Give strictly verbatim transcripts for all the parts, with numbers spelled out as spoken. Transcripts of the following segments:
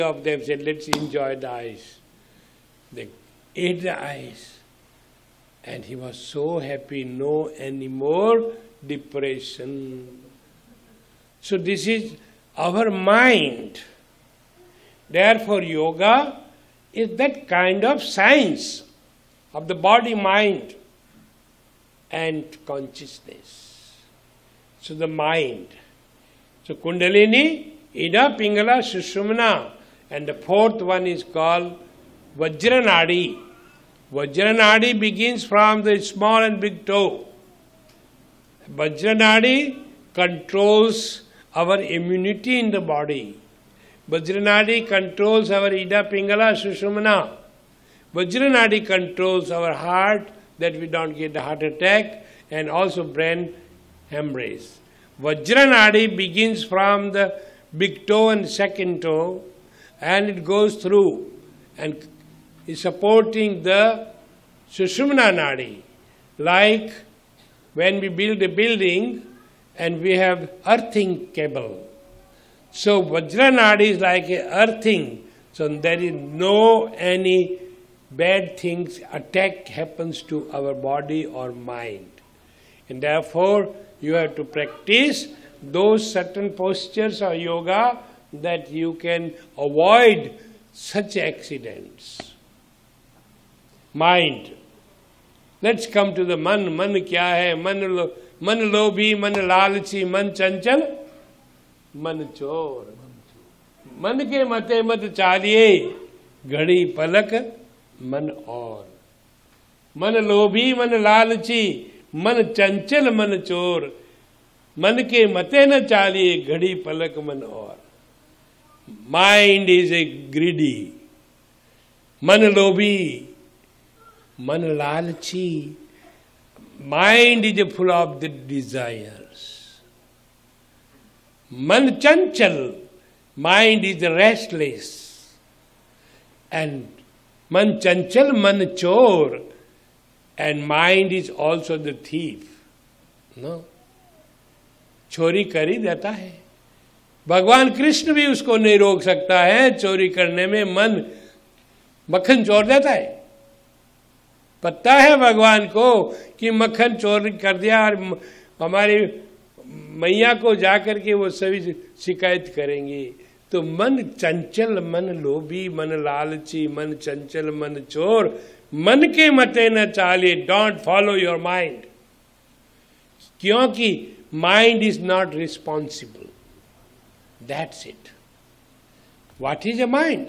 of them said, let's enjoy the ice. They ate the ice. And he was so happy, no anymore depression. So this is our mind. Therefore yoga is that kind of science of the body, mind and consciousness. So the mind. So Kundalini, Ida, Pingala, Sushumna, and the fourth one is called Vajranadi. Vajranadi begins from the small and big toe. Vajranadi controls our immunity in the body. Vajranadi controls our Ida, Pingala, Sushumna. Vajranadi controls our heart, that we don't get a heart attack, and also brain hemorrhage. Vajranadi begins from the big toe and second toe, and it goes through and is supporting the Sushumna Nadi. Like when we build a building and we have earthing cable. So Vajranadi is like a earthing. So there is no any bad things, attack happens to our body or mind. And therefore you have to practice those certain postures of yoga that you can avoid such accidents. Mind. Let's come to the man. Man kya hai? Man, lo, man lobhi, man lalchi, man chanchal, man chor. Man ke mate mat chaliye, ghadi palak, man aur. Man lobhi, man lalchi, man chanchal, man chor. Man ke mate na chaliye, ghadi palak, man aur. Mind is a greedy. Man lobhi, man lalchi. Mind is full of the desires. Man chanchal. Mind is restless. And man chanchal, man chor. And mind is also the thief. No? चोरी कर ही देता है. भगवान कृष्ण भी उसको नहीं रोक सकता है. चोरी करने में मन मक्खन चोर देता है. पता है भगवान को कि मक्खन चोरी कर दिया और हमारी मैया को जाकर के वो सभी शिकायत करेंगे. तो मन चंचल, मन लोभी, मन लालची, मन चंचल, मन चोर. मन के मते न चाले. Don't follow your mind. क्योंकि mind is not responsible. That's it. What is a mind?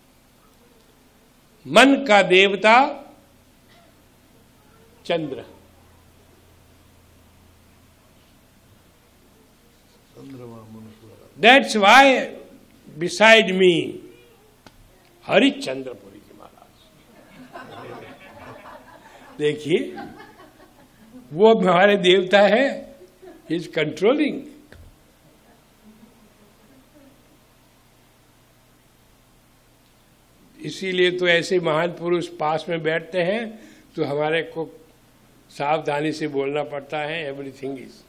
मन का देवता चंद्र. That's why beside me हरिश्चंद्रपुरी के महाराज. देखिए वो हमारे देवता है. He's controlling. इसीलिए तो ऐसे महान पुरुष पास में बैठते हैं तो हमारे को सावधानी से बोलना पड़ता है. Everything is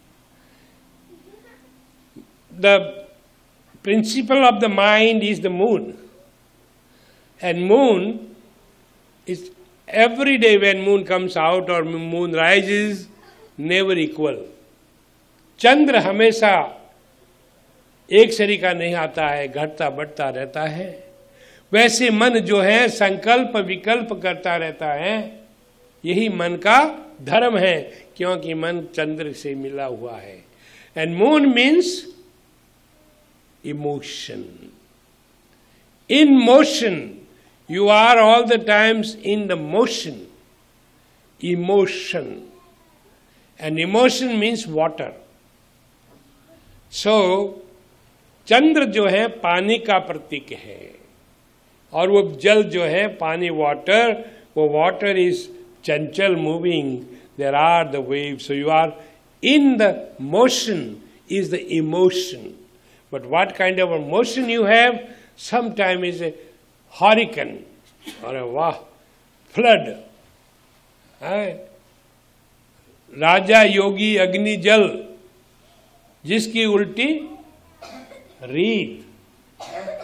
the principle of the mind is the moon. And moon is every day when moon comes out और मून राइजेस नेवर इक्वल. चंद्र हमेशा एक शरी का नहीं आता है, घटता बढ़ता रहता है. वैसे मन जो है संकल्प विकल्प करता रहता है. यही मन का धर्म है, क्योंकि मन चंद्र से मिला हुआ है. And moon means emotion. In motion you are all the times in the motion. Emotion. And emotion means water. सो चंद्र जो है पानी का प्रतीक है, और वो जल जो है पानी, वाटर, वो water is Chanchal moving. There are the waves. So you are in the motion is the emotion. But what kind of motion you have? Some time is a hurricane और वाह फ्लड. राजा योगी अग्नि जल, जिसकी उल्टी रीत.